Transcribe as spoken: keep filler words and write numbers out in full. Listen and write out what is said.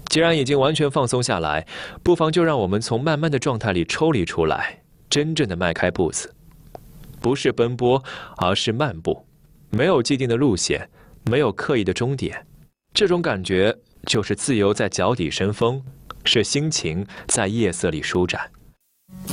既然已经完全放松下来，不妨就让我们从慢慢的状态里抽离出来，真正的迈开步子，不是奔波，而是漫步，没有既定的路线，没有刻意的终点，这种感觉就是自由在脚底生风，是心情在夜色里舒展。